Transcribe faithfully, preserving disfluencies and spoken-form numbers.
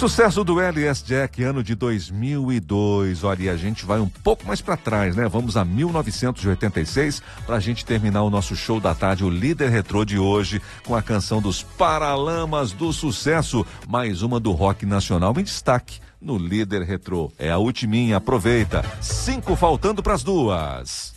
Sucesso do L S Jack, ano de dois mil e dois. Olha, e a gente vai um pouco mais para trás, né? Vamos a mil novecentos e oitenta e seis para a gente terminar o nosso show da tarde, o Líder Retrô de hoje, com a canção dos Paralamas do Sucesso, mais uma do rock nacional em destaque no Líder Retrô. É a ultiminha, aproveita. Cinco faltando para as duas.